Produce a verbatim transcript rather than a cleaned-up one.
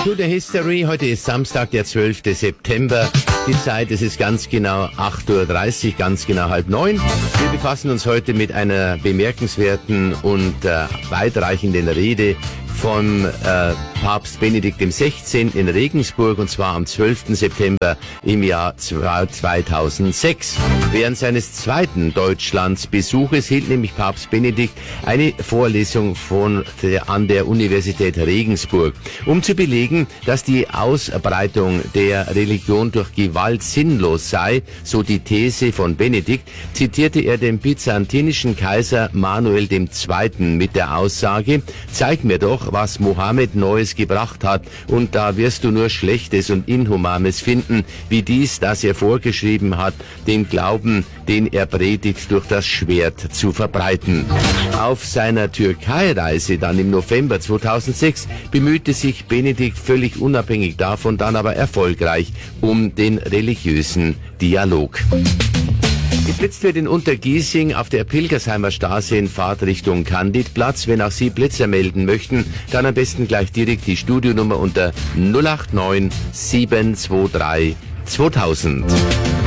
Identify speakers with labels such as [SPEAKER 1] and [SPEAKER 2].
[SPEAKER 1] To the History. Heute ist Samstag, der zwölfte September. Die Zeit, es ist ganz genau acht Uhr dreißig, ganz genau halb neun. Wir befassen uns heute mit einer bemerkenswerten und äh, weitreichenden Rede von äh, Papst Benedikt der Sechzehnte in Regensburg, und zwar am zwölften September im Jahr zweitausendsechs. Während seines zweiten Deutschlandsbesuches hielt nämlich Papst Benedikt eine Vorlesung von der, an der Universität Regensburg, um zu belegen, dass die Ausbreitung der Religion durch Gewalt sinnlos sei, so die These von Benedikt, zitierte er den byzantinischen Kaiser Manuel der Zweite mit der Aussage: Zeig mir doch, was Mohammed Neues gebracht hat, und da wirst du nur Schlechtes und Inhumanes finden, wie dies, das er vorgeschrieben hat, den Glauben, den er predigt, durch das Schwert zu verbreiten. Auf seiner Türkei-Reise dann im November zweitausendsechs bemühte sich Benedikt völlig unabhängig davon, dann aber erfolgreich, um den religiösen Dialog. Geblitzt wird in Untergiesing auf der Pilgersheimer Straße in Fahrtrichtung Candidplatz. Wenn auch Sie Blitzer melden möchten, dann am besten gleich direkt die Studionummer unter null acht neun sieben zwei drei zweitausend.